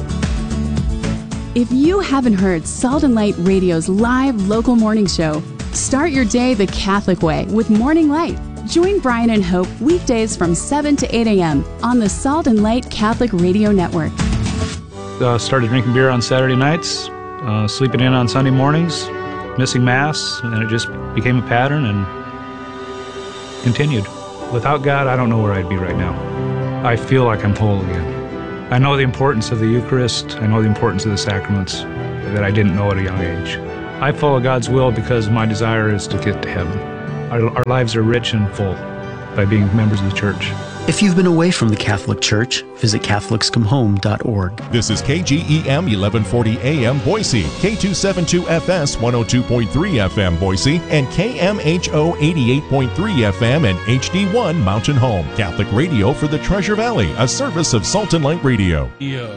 If you haven't heard Salt and Light Radio's live local morning show, Start your day the Catholic way with Morning Light. Join Brian and Hope weekdays from seven to eight a.m. on the Salt and Light Catholic Radio Network. Uh, started drinking beer on Saturday nights, uh, sleeping in on Sunday mornings, missing Mass, and it just became a pattern and continued. Without God, I don't know where I'd be right now. I feel like I'm whole again. I know the importance of the Eucharist. I know the importance of the sacraments that I didn't know at a young age. I follow God's will because my desire is to get to heaven. Our, our lives are rich and full by being members of the Church. If you've been away from the Catholic Church, visit Catholics Come Home dot org. This is K G E M eleven forty A M Boise, K two seventy-two F S one oh two point three F M Boise, and K M H O eighty-eight point three F M and H D one Mountain Home. Catholic radio for the Treasure Valley, a service of Salt and Light Radio. Yo.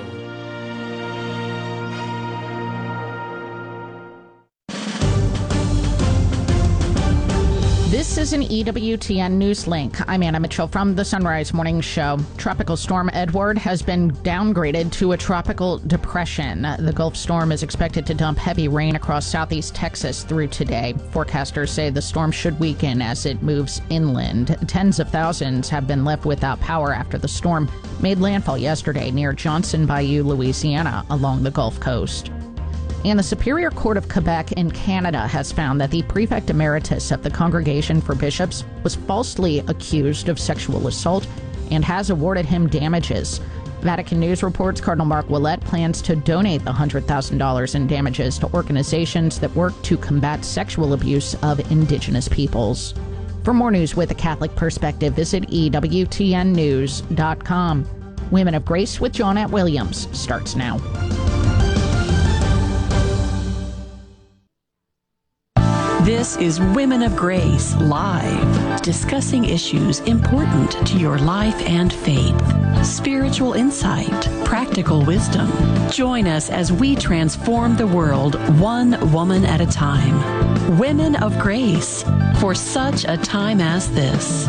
This is an E W T N News Link. I'm Anna Mitchell from the Sunrise Morning Show. Tropical Storm Edward has been downgraded to a tropical depression. The Gulf storm is expected to dump heavy rain across southeast Texas through today. Forecasters say the storm should weaken as it moves inland. Tens of thousands have been left without power after the storm made landfall yesterday near Johnson Bayou, Louisiana, along the Gulf Coast. And the Superior Court of Quebec in Canada has found that the prefect emeritus of the Congregation for Bishops was falsely accused of sexual assault and has awarded him damages. Vatican News reports Cardinal Mark Ouellet plans to donate the one hundred thousand dollars in damages to organizations that work to combat sexual abuse of Indigenous peoples. For more news with a Catholic perspective, visit E W T N news dot com. Women of Grace with Johnnette Williams starts now. This is Women of Grace Live, discussing issues important to your life and faith. Spiritual insight, practical wisdom. Join us as we transform the world one woman at a time. Women of Grace, for such a time as this.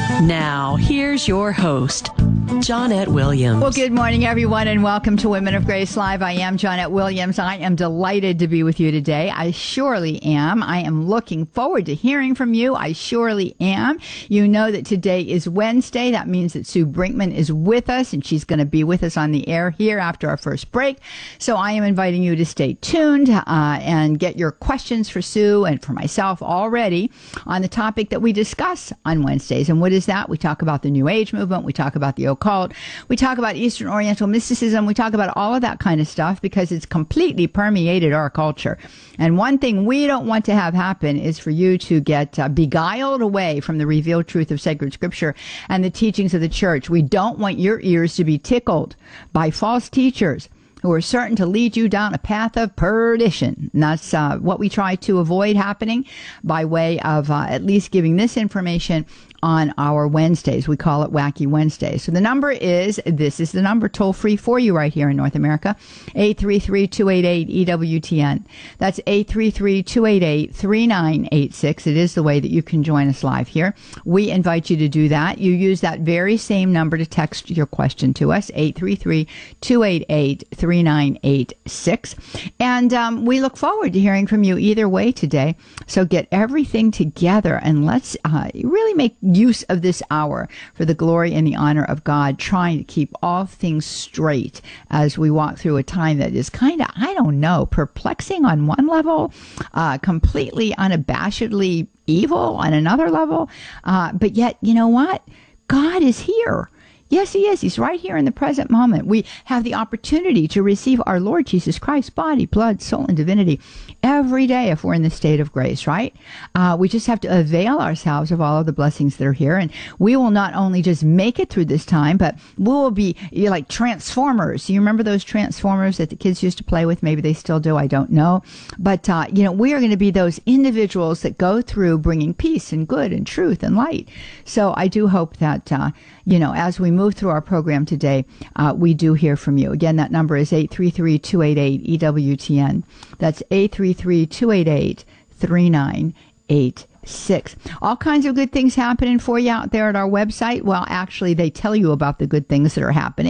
Now, here's your host, Johnnette Williams. Well, good morning, everyone, and welcome to Women of Grace Live. I am Johnnette Williams. I am delighted to be with you today. I surely am. I am looking forward to hearing from you. I surely am. You know that today is Wednesday. That means that Sue Brinkman is with us, and she's going to be with us on the air here after our first break. So I am inviting you to stay tuned uh, and get your questions for Sue and for myself already on the topic that we discuss on Wednesdays. And what is that? We talk about the New Age movement. We talk about the occult. We talk about Eastern Oriental mysticism. We talk about all of that kind of stuff because it's completely permeated our culture. And one thing we don't want to have happen is for you to get uh, beguiled away from the revealed truth of sacred scripture and the teachings of the church. We don't want your ears to be tickled by false teachers who are certain to lead you down a path of perdition. And that's uh, what we try to avoid happening by way of uh, at least giving this information on our Wednesdays. We call it Wacky Wednesdays. So the number is, this is the number toll free for you right here in North America, eight three three, two eight eight, E W T N. That's eight three three, two eight eight, three nine eight six. It is the way that you can join us live here. We invite you to do that. You use that very same number to text your question to us, eight three three, two eight eight, three nine eight six. And um, we look forward to hearing from you either way today. So get everything together and let's uh, really make use of this hour for the glory and the honor of God, trying to keep all things straight as we walk through a time that is kind of, I don't know, perplexing on one level, uh, completely unabashedly evil on another level. Uh, but yet, you know what? God is here. Yes, he is. He's right here in the present moment. We have the opportunity to receive our Lord Jesus Christ's body, blood, soul, and divinity every day if we're in the state of grace, right? Uh, we just have to avail ourselves of all of the blessings that are here. And we will not only just make it through this time, but we will be you know, like Transformers. You remember those Transformers that the kids used to play with? Maybe they still do. I don't know. But, uh, you know, we are going to be those individuals that go through bringing peace and good and truth and light. So I do hope that, uh, you know, as we move through our program today, uh, we do hear from you. Again, that number is eight three three, two eight eight, E W T N. That's eight three three, two eight eight, three nine eight six. All kinds of good things happening for you out there at our website. Well, actually, they tell you about the good things that are happening.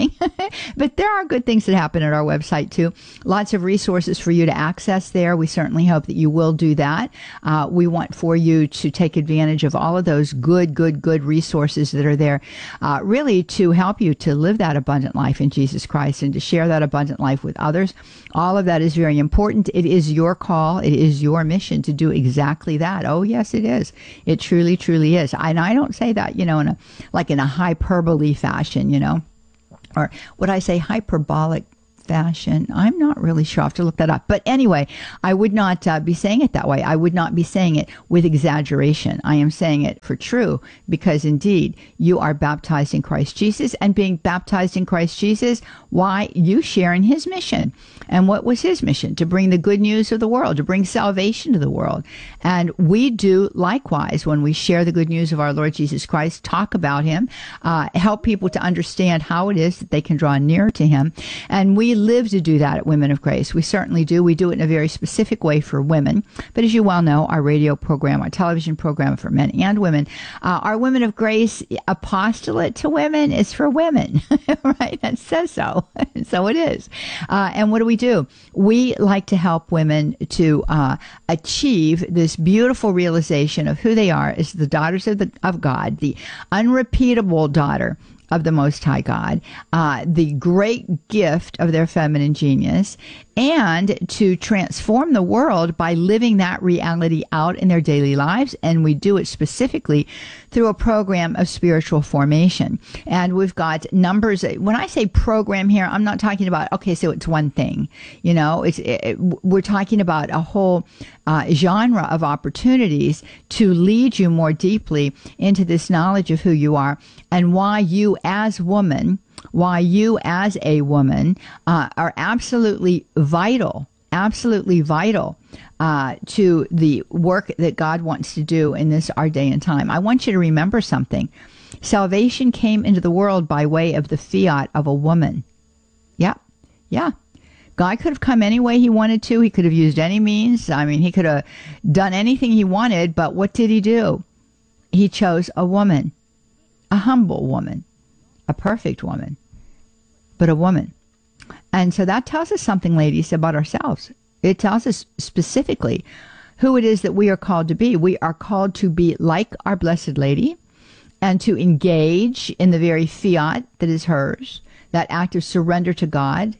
But there are good things that happen at our website, too. Lots of resources for you to access there. We certainly hope that you will do that. Uh, we want for you to take advantage of all of those good, good, good resources that are there, uh, really to help you to live that abundant life in Jesus Christ and to share that abundant life with others. All of that is very important. It is your call. It is your mission to do exactly that. Oh, yes, it is. It truly, truly is. And I don't say that, you know, in a like in a hyperbole fashion, you know, or would I say hyperbolic fashion? I'm not really sure. I have to look that up. But anyway, I would not uh, be saying it that way. I would not be saying it with exaggeration. I am saying it for true, because indeed you are baptized in Christ Jesus, and being baptized in Christ Jesus, why? You share in his mission. And what was his mission? To bring the good news of the world, to bring salvation to the world. And we do likewise when we share the good news of our Lord Jesus Christ, talk about him, uh, help people to understand how it is that they can draw nearer to him. And we live to do that at Women of Grace. We certainly do. We do it in a very specific way for women. But as you well know, our radio program, our television program for men and women, uh, our Women of Grace apostolate to women is for women, right? That says so. So it is. Uh, and what do we do? We like to help women to uh, achieve this beautiful realization of who they are as the daughters of, the, of God, the unrepeatable daughter of the Most High God, uh, the great gift of their feminine genius, and to transform the world by living that reality out in their daily lives. And we do it specifically through a program of spiritual formation. And we've got numbers. When I say program here, I'm not talking about, okay, so it's one thing. You know, it's it, we're talking about a whole uh, genre of opportunities to lead you more deeply into this knowledge of who you are and why you as woman, why you as a woman uh, are absolutely vital, absolutely vital uh, to the work that God wants to do in this our day and time. I want you to remember something. Salvation came into the world by way of the fiat of a woman. Yeah, yeah. God could have come any way he wanted to. He could have used any means. I mean, he could have done anything he wanted, but what did he do? He chose a woman, a humble woman, a perfect woman, but a woman. And so that tells us something, ladies, about ourselves. It tells us specifically who it is that we are called to be. We are called to be like our Blessed Lady and to engage in the very fiat that is hers, that act of surrender to God,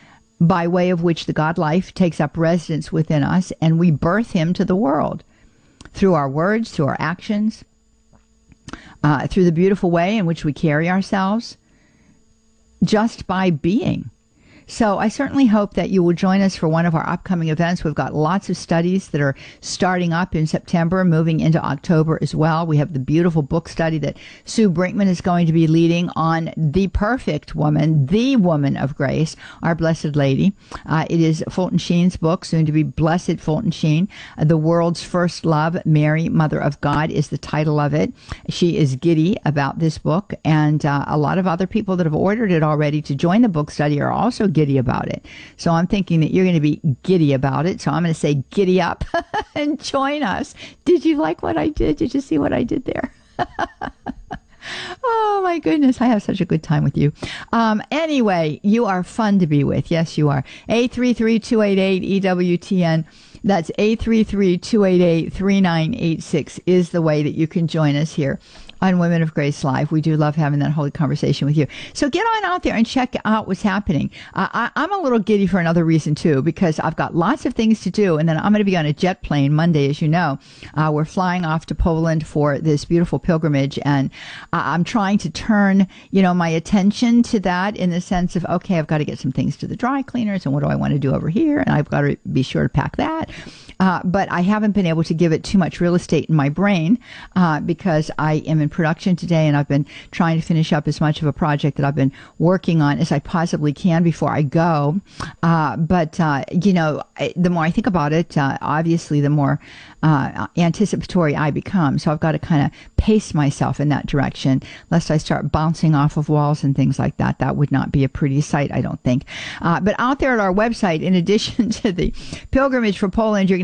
by way of which the God life takes up residence within us, and we birth him to the world through our words, through our actions, uh, through the beautiful way in which we carry ourselves, just by being. So I certainly hope that you will join us for one of our upcoming events. We've got lots of studies that are starting up in September, moving into October as well. We have the beautiful book study that Sue Brinkman is going to be leading on the perfect woman, the woman of grace, our Blessed Lady. Uh, it is Fulton Sheen's book, soon to be Blessed Fulton Sheen. Uh, the World's First Love, Mary, Mother of God is the title of it. She is giddy about this book, and uh, a lot of other people that have ordered it already to join the book study are also giddy about it. So I'm thinking that you're going to be giddy about it. So I'm going to say giddy up and join us. Did you like what I did? Did you see what I did there? Oh my goodness, I have such a good time with you. Um, anyway, you are fun to be with. Yes, you are. eight three three, two eight eight, E W T N. That's eight three three, two eight eight, three nine eight six is the way that you can join us here on Women of Grace Live. We do love having that holy conversation with you. So get on out there and check out what's happening. Uh, I, I'm a little giddy for another reason, too, because I've got lots of things to do. And then I'm going to be on a jet plane Monday, as you know. Uh, we're flying off to Poland for this beautiful pilgrimage. And uh, I'm trying to turn, you know, my attention to that in the sense of, okay, I've got to get some things to the dry cleaners. And what do I want to do over here? And I've got to be sure to pack that. Uh, but I haven't been able to give it too much real estate in my brain uh, because I am in production today, and I've been trying to finish up as much of a project that I've been working on as I possibly can before I go. Uh, but, uh, you know, I, the more I think about it, uh, obviously, the more uh, anticipatory I become. So I've got to kind of pace myself in that direction, lest I start bouncing off of walls and things like that. That would not be a pretty sight, I don't think. Uh, but out there at our website, in addition to the pilgrimage for Poland, you're going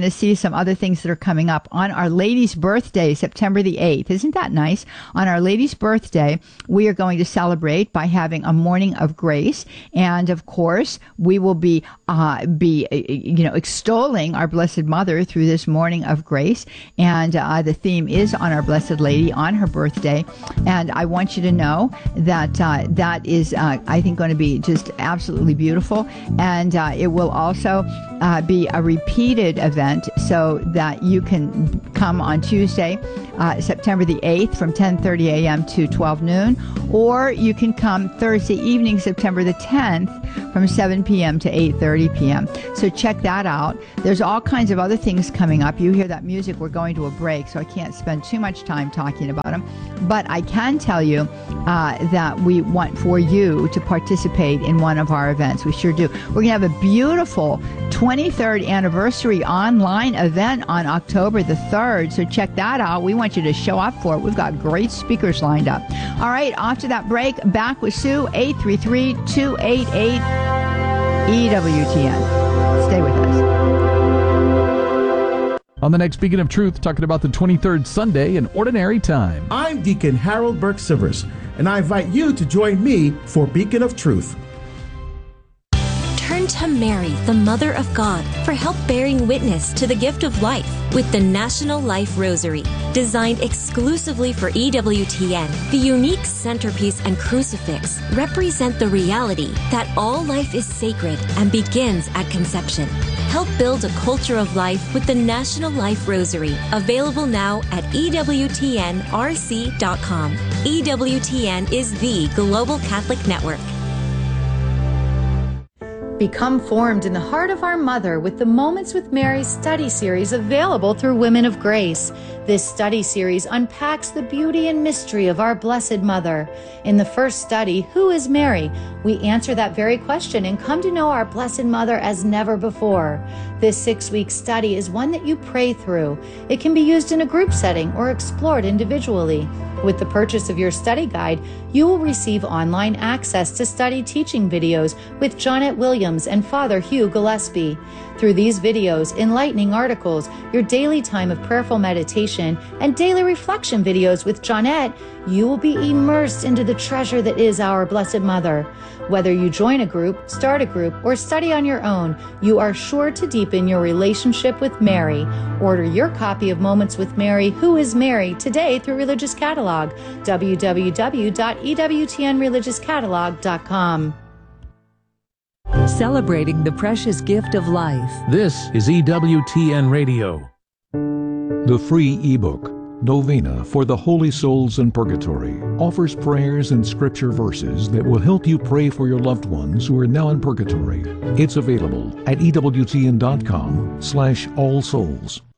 going to see some other things that are coming up. On our lady's birthday, September the eighth, isn't that nice? On our lady's birthday, we are going to celebrate by having a morning of grace. And of course, we will be, uh, be, you know, extolling our Blessed Mother through this morning of grace. And uh, the theme is on our Blessed Lady on her birthday. And I want you to know that uh, that is, uh, I think, going to be just absolutely beautiful. And uh, it will also uh, be a repeated event so that you can come on Tuesday, uh, September the eighth from ten thirty a.m. to twelve noon, or you can come Thursday evening, September the tenth from seven p.m. to eight thirty p.m. So check that out. There's all kinds of other things coming up. You hear that music, we're going to a break, so I can't spend too much time talking about them. But I can tell you uh, that we want for you to participate in one of our events. We sure do. We're going to have a beautiful twenty-third anniversary online event on October the third. So check that out. We want you to show up for it. We've got great speakers lined up. All right, after that break, back with Sue, eight three three, two eight eight, E W T N. Stay with us. On the next Beacon of Truth, talking about the twenty-third Sunday in Ordinary Time. I'm Deacon Harold Burke Sivers, and I invite you to join me for Beacon of Truth. Turn to Mary, the Mother of God, for help bearing witness to the gift of life with the National Life Rosary. Designed exclusively for E W T N, the unique centerpiece and crucifix represent the reality that all life is sacred and begins at conception. Help build a culture of life with the National Life Rosary, available now at E W T N R C dot com. E W T N is the global Catholic network. Become formed in the heart of our Mother with the Moments with Mary study series available through Women of Grace. This study series unpacks the beauty and mystery of our Blessed Mother. In the first study, Who is Mary? We answer that very question and come to know our Blessed Mother as never before. This six-week study is one that you pray through. It can be used in a group setting or explored individually. With the purchase of your study guide, you will receive online access to study teaching videos with Jonette Williams and Father Hugh Gillespie. Through these videos, enlightening articles, your daily time of prayerful meditation, and daily reflection videos with Jonette, you will be immersed into the treasure that is our Blessed Mother. Whether you join a group, start a group, or study on your own, you are sure to deepen your relationship with Mary. Order your copy of Moments with Mary, Who is Mary, today through Religious Catalog, w w w dot e w t n religious catalog dot com. Celebrating the precious gift of life. This is E W T N Radio. The free ebook, Novena for the Holy Souls in Purgatory, offers prayers and scripture verses that will help you pray for your loved ones who are now in purgatory. It's available at E W T N dot com slash all souls.